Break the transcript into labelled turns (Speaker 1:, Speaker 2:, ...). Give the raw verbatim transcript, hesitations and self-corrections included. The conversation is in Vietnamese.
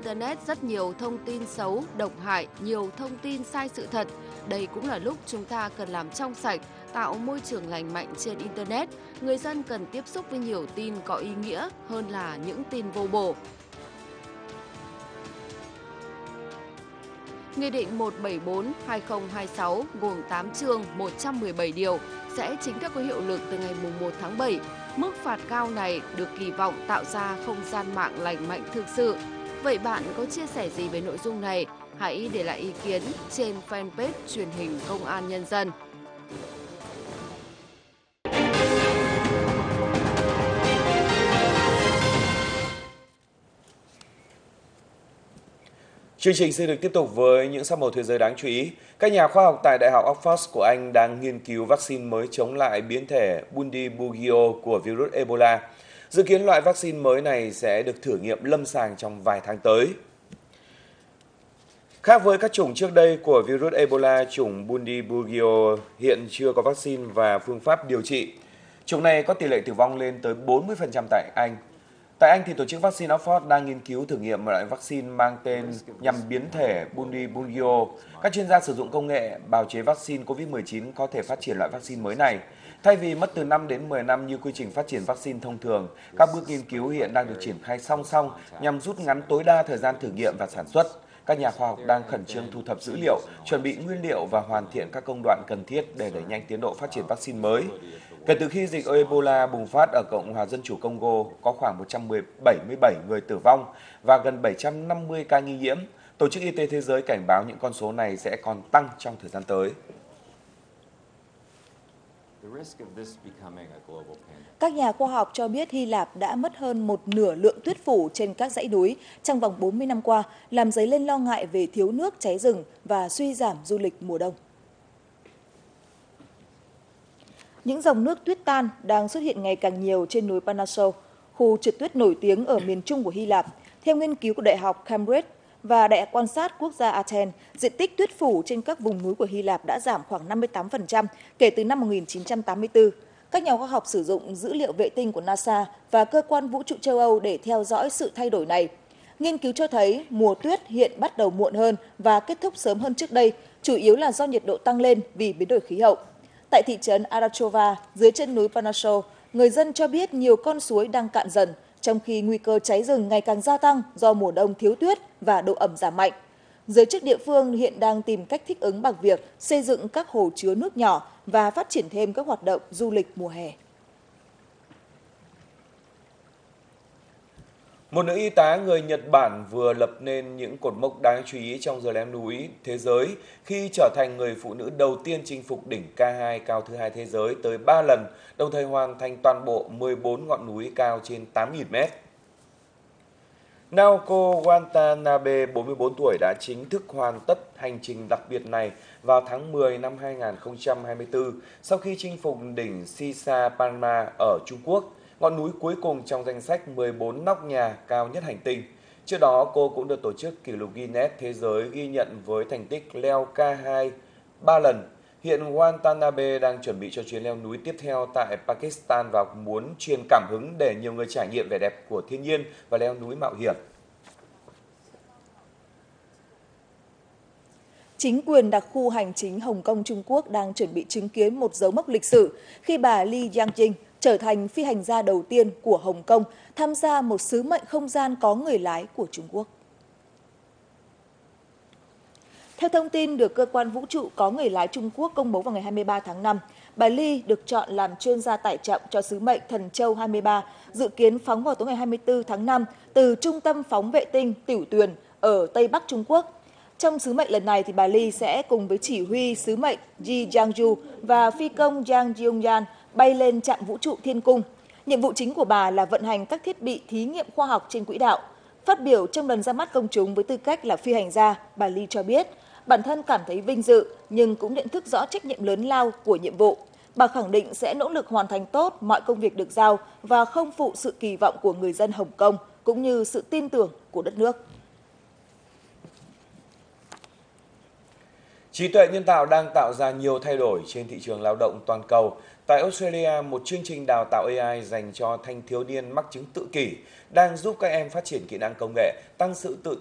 Speaker 1: Internet rất nhiều thông tin xấu, độc hại, nhiều thông tin sai sự thật. Đây cũng là lúc chúng ta cần làm trong sạch, tạo môi trường lành mạnh trên Internet. Người dân cần tiếp xúc với nhiều tin có ý nghĩa hơn là những tin vô bổ. Nghị định một trăm bảy mươi tư trên hai nghìn không trăm hai mươi sáu gồm tám chương, một trăm mười bảy điều sẽ chính thức có hiệu lực từ ngày mùng một tháng bảy. Mức phạt cao này được kỳ vọng tạo ra không gian mạng lành mạnh thực sự. Vậy bạn có chia sẻ gì về nội dung này? Hãy để lại ý kiến trên fanpage truyền hình Công an Nhân dân.
Speaker 2: Chương trình sẽ được tiếp tục với những sắc màu thế giới đáng chú ý. Các nhà khoa học tại Đại học Oxford của Anh đang nghiên cứu vaccine mới chống lại biến thể Bundibugyo của virus Ebola. Dự kiến loại vaccine mới này sẽ được thử nghiệm lâm sàng trong vài tháng tới. Khác với các chủng trước đây của virus Ebola, chủng Bundibugyo hiện chưa có vaccine và phương pháp điều trị. Chủng này có tỷ lệ tử vong lên tới bốn mươi phần trăm tại Anh. Tại Anh, thì tổ chức vaccine Oxford đang nghiên cứu thử nghiệm một loại vaccine mang tên nhằm biến thể Bundibugyo. Các chuyên gia sử dụng công nghệ bào chế vaccine covid mười chín có thể phát triển loại vaccine mới này. Thay vì mất từ năm đến mười năm như quy trình phát triển vaccine thông thường, các bước nghiên cứu hiện đang được triển khai song song nhằm rút ngắn tối đa thời gian thử nghiệm và sản xuất. Các nhà khoa học đang khẩn trương thu thập dữ liệu, chuẩn bị nguyên liệu và hoàn thiện các công đoạn cần thiết để đẩy nhanh tiến độ phát triển vaccine mới. Kể từ khi dịch Ebola bùng phát ở Cộng hòa Dân chủ Congo, có khoảng một trăm bảy mươi bảy người tử vong và gần bảy trăm năm mươi ca nghi nhiễm. Tổ chức Y tế Thế giới cảnh báo những con số này sẽ còn tăng trong thời gian tới.
Speaker 3: Các nhà khoa học cho biết Hy Lạp đã mất hơn một nửa lượng tuyết phủ trên các dãy núi trong vòng bốn mươi năm qua, làm dấy lên lo ngại về thiếu nước, cháy rừng và suy giảm du lịch mùa đông. Những dòng nước tuyết tan đang xuất hiện ngày càng nhiều trên núi Panaso, khu trượt tuyết nổi tiếng ở miền trung của Hy Lạp. Theo nghiên cứu của Đại học Cambridge và Đại quan sát quốc gia Athens, diện tích tuyết phủ trên các vùng núi của Hy Lạp đã giảm khoảng năm mươi tám phần trăm kể từ năm một nghìn chín trăm tám mươi tư. Các nhà khoa học sử dụng dữ liệu vệ tinh của NASA và Cơ quan Vũ trụ châu Âu để theo dõi sự thay đổi này. Nghiên cứu cho thấy mùa tuyết hiện bắt đầu muộn hơn và kết thúc sớm hơn trước đây, chủ yếu là do nhiệt độ tăng lên vì biến đổi khí hậu. Tại thị trấn Arachova, dưới chân núi Panaso, người dân cho biết nhiều con suối đang cạn dần, trong khi nguy cơ cháy rừng ngày càng gia tăng do mùa đông thiếu tuyết và độ ẩm giảm mạnh. Giới chức địa phương hiện đang tìm cách thích ứng bằng việc xây dựng các hồ chứa nước nhỏ và phát triển thêm các hoạt động du lịch mùa hè.
Speaker 2: Một nữ y tá người Nhật Bản vừa lập nên những cột mốc đáng chú ý trong giờ leo núi thế giới khi trở thành người phụ nữ đầu tiên chinh phục đỉnh K hai cao thứ hai thế giới tới ba lần, đồng thời hoàn thành toàn bộ mười bốn ngọn núi cao trên tám nghìn mét. Naoko Watanabe, bốn mươi bốn tuổi, đã chính thức hoàn tất hành trình đặc biệt này vào tháng mười năm hai nghìn không trăm hai mươi tư sau khi chinh phục đỉnh Shisapama ở Trung Quốc, ngọn núi cuối cùng trong danh sách mười bốn nóc nhà cao nhất hành tinh. Trước đó, cô cũng được tổ chức kỷ lục Guinness Thế giới ghi nhận với thành tích leo K hai ba lần. Hiện Watanabe đang chuẩn bị cho chuyến leo núi tiếp theo tại Pakistan và muốn truyền cảm hứng để nhiều người trải nghiệm vẻ đẹp của thiên nhiên và leo núi mạo hiểm.
Speaker 3: Chính quyền đặc khu hành chính Hồng Kông Trung Quốc đang chuẩn bị chứng kiến một dấu mốc lịch sử khi bà Li Yangjing trở thành phi hành gia đầu tiên của Hồng Kông tham gia một sứ mệnh không gian có người lái của Trung Quốc. Theo thông tin được Cơ quan Vũ trụ có người lái Trung Quốc công bố vào ngày hai mươi ba tháng năm, bà Li được chọn làm chuyên gia tải trọng cho sứ mệnh Thần Châu hai mươi ba, dự kiến phóng vào tối ngày hai mươi tư tháng năm từ Trung tâm phóng vệ tinh Tiểu Tuyền ở Tây Bắc Trung Quốc. Trong sứ mệnh lần này, thì bà Li sẽ cùng với chỉ huy sứ mệnh Ji Jiangyu và phi công Yang Jiongyan bay lên trạm vũ trụ Thiên Cung. Nhiệm vụ chính của bà là vận hành các thiết bị thí nghiệm khoa học trên quỹ đạo. Phát biểu trong lần ra mắt công chúng với tư cách là phi hành gia, bà Li cho biết bản thân cảm thấy vinh dự nhưng cũng nhận thức rõ trách nhiệm lớn lao của nhiệm vụ. Bà khẳng định sẽ nỗ lực hoàn thành tốt mọi công việc được giao và không phụ sự kỳ vọng của người dân Hồng Kông cũng như sự tin tưởng của đất nước.
Speaker 2: Trí tuệ nhân tạo đang tạo ra nhiều thay đổi trên thị trường lao động toàn cầu. Tại Australia, một chương trình đào tạo A I dành cho thanh thiếu niên mắc chứng tự kỷ đang giúp các em phát triển kỹ năng công nghệ, tăng sự tự